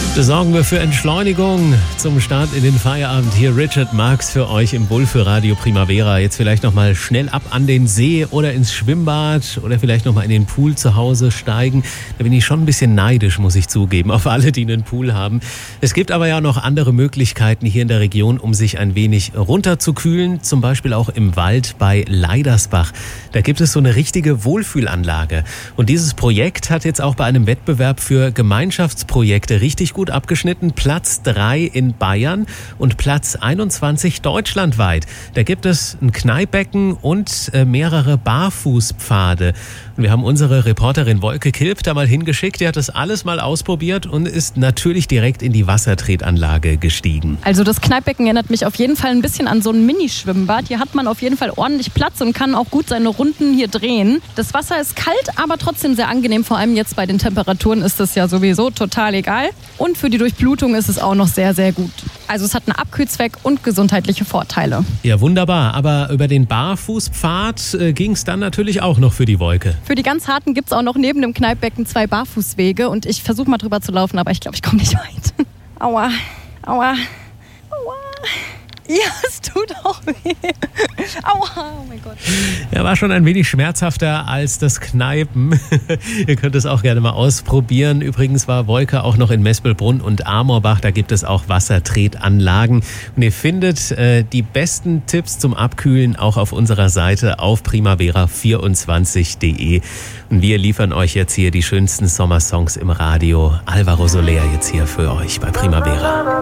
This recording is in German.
Da sorgen wir für Entschleunigung zum Start in den Feierabend. Hier Richard Marx für euch im Wohlfühlradio Primavera. Jetzt vielleicht nochmal schnell ab an den See oder ins Schwimmbad oder vielleicht nochmal in den Pool zu Hause steigen. Da bin ich schon ein bisschen neidisch, muss ich zugeben, auf alle, die einen Pool haben. Es gibt aber ja noch andere Möglichkeiten hier in der Region, um sich ein wenig runterzukühlen. Zum Beispiel auch im Wald bei Leidersbach. Da gibt es so eine richtige Wohlfühlanlage. Und dieses Projekt hat jetzt auch bei einem Wettbewerb für Gemeinschaftsprojekte richtig gut abgeschnitten. Platz 3 in Bayern und Platz 21 deutschlandweit. Da gibt es ein Kneippbecken und mehrere Barfußpfade. Und wir haben unsere Reporterin Wolke Kilp da mal hingeschickt. Die hat das alles mal ausprobiert und ist natürlich direkt in die Wassertretanlage gestiegen. Also das Kneippbecken erinnert mich auf jeden Fall ein bisschen an so ein Minischwimmbad. Hier hat man auf jeden Fall ordentlich Platz und kann auch gut seine Runden hier drehen. Das Wasser ist kalt, aber trotzdem sehr angenehm. Vor allem jetzt bei den Temperaturen ist das ja sowieso total egal. Und für die Durchblutung ist es auch noch sehr, sehr gut. Also es hat einen Abkühlzweck und gesundheitliche Vorteile. Ja, wunderbar. Aber über den Barfußpfad ging es dann natürlich auch noch für die Wolke. Für die ganz Harten gibt es auch noch neben dem Kneippbecken 2 Barfußwege. Und ich versuche mal drüber zu laufen, aber ich glaube, ich komme nicht weit. Aua, aua, aua. Ja, es tut auch weh. Aua, oh mein Gott. Ja, war schon ein wenig schmerzhafter als das Kneipen. Ihr könnt es auch gerne mal ausprobieren. Übrigens war Wolke auch noch in Mespelbrunn und Amorbach. Da gibt es auch Wassertretanlagen. Und ihr findet die besten Tipps zum Abkühlen auch auf unserer Seite auf primavera24.de. Und wir liefern euch jetzt hier die schönsten Sommersongs im Radio. Alvaro Soler jetzt hier für euch bei Primavera.